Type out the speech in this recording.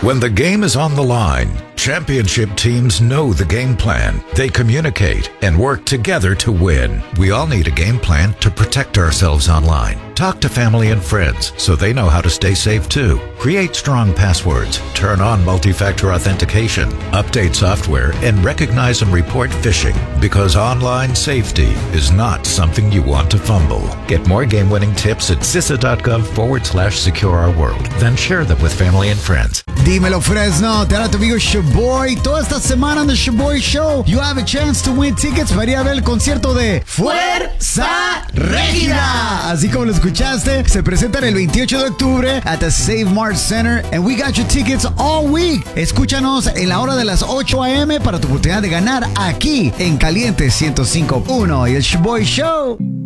When the game is on the line, championship teams know the game plan. They communicate and work together to win. We all need a game plan to protect ourselves online. Talk to family and friends so they know how to stay safe too. Create strong passwords, turn on multi-factor authentication, update software, and recognize and report phishing, because online safety is not something you want to fumble. Get more game-winning tips at CISA.gov/secure our world. Then share them with family and friends. Dímelo, Fresno. Te habla tu amigo Shaboy. Toda esta semana en The Shaboy Show, you have a chance to win tickets para ir a ver el concierto de Fuerza Régida. Así como lo escuchaste, se presentan el 28 de octubre at the Save Mart Center, and we got your tickets all week. Escúchanos en la hora de las 8 a.m. para tu oportunidad de ganar aquí en Caliente 105.1 y el Shaboy Show.